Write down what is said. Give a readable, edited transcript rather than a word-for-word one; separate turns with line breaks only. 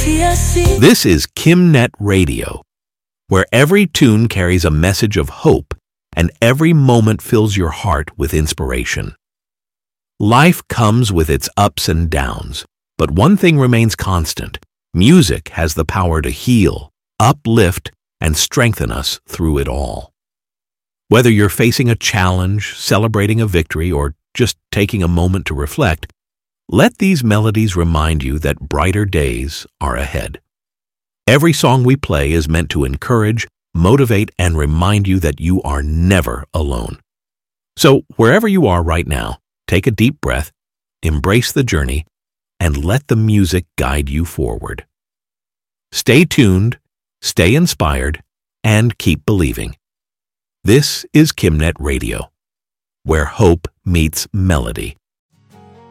This is KimNet Radio, where every tune carries a message of hope and every moment fills your heart with inspiration. Life comes with its ups and downs, but one thing remains constant. Music has the power to heal, uplift, and strengthen us through it all. Whether you're facing a challenge, celebrating a victory, or just taking a moment to reflect, let these melodies remind you that brighter days are ahead. Every song we play is meant to encourage, motivate, and remind you that you are never alone. So, wherever you are right now, take a deep breath, embrace the journey, and let the music guide you forward. Stay tuned, stay inspired, and keep believing. This is KimNet Radio, where hope meets melody.